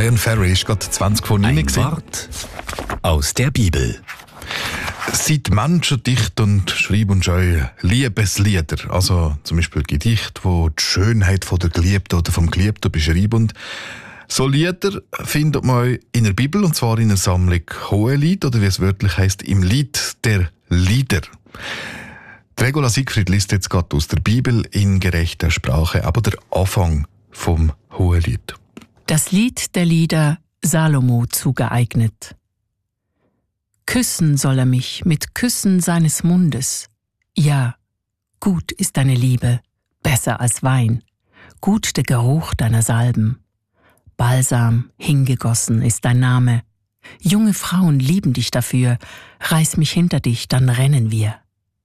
Brian Ferry ist gerade 20 von 9 Ein Wort aus der Bibel. Seit Menschen dichten und schreiben und schreiben Liebeslieder, also zum Beispiel Gedichte, wo die Schönheit von der Geliebten oder vom Geliebten beschreiben. Und so Lieder findet man in der Bibel, und zwar in der Sammlung Hohelied, oder wie es wörtlich heisst, im Lied der Lieder. Regula Siegfried liest jetzt gerade aus der Bibel in gerechter Sprache, aber der Anfang vom Hohelied. Das Lied der Lieder Salomo zugeeignet. Küssen soll er mich mit Küssen seines Mundes. Ja, gut ist deine Liebe, besser als Wein, gut der Geruch deiner Salben. Balsam, hingegossen ist dein Name. Junge Frauen lieben dich dafür, reiß mich hinter dich, dann rennen wir.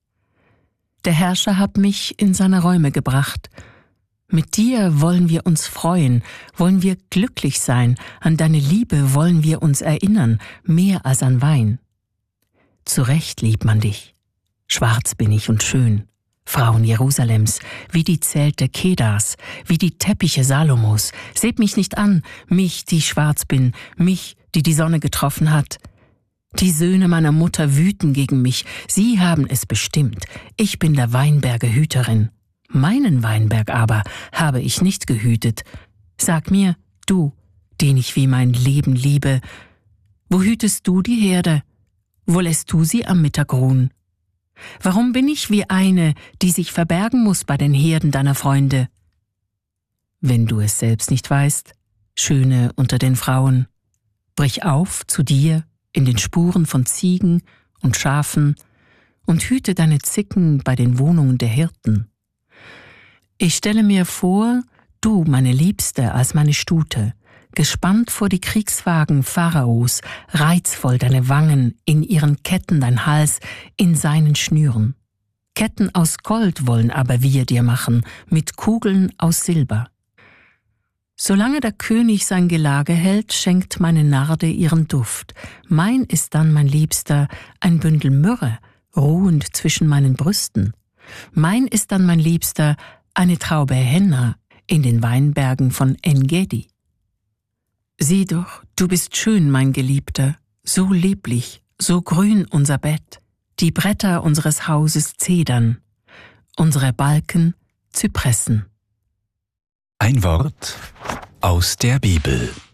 Der Herrscher hat mich in seine Räume gebracht. Mit dir wollen wir uns freuen, wollen wir glücklich sein, an deine Liebe wollen wir uns erinnern, mehr als an Wein. Zu Recht liebt man dich. Schwarz bin ich und schön, Frauen Jerusalems, wie die Zelte Kedars, wie die Teppiche Salomos. Seht mich nicht an, mich, die schwarz bin, mich, die die Sonne getroffen hat. Die Söhne meiner Mutter wüten gegen mich, sie haben es bestimmt. Ich bin der Weinberge Hüterin. Meinen Weinberg aber habe ich nicht gehütet. Sag mir, du, den ich wie mein Leben liebe, wo hütest du die Herde? Wo lässt du sie am Mittag ruhen? Warum bin ich wie eine, die sich verbergen muss bei den Herden deiner Freunde? Wenn du es selbst nicht weißt, Schöne unter den Frauen, brich auf zu dir in den Spuren von Ziegen und Schafen und hüte deine Zicken bei den Wohnungen der Hirten. Ich stelle mir vor, du, meine Liebste, als meine Stute, gespannt vor die Kriegswagen Pharaos, reizvoll deine Wangen, in ihren Ketten dein Hals, in seinen Schnüren. Ketten aus Gold wollen aber wir dir machen, mit Kugeln aus Silber. Solange der König sein Gelage hält, schenkt meine Narde ihren Duft. Mein ist dann, mein Liebster, ein Bündel Myrrhe, ruhend zwischen meinen Brüsten. Mein ist dann, mein Liebster, eine Traube Henna in den Weinbergen von En-Gedi. Sieh doch, du bist schön, mein Geliebter, so lieblich, so grün unser Bett, die Bretter unseres Hauses Zedern, unsere Balken Zypressen. Ein Wort aus der Bibel.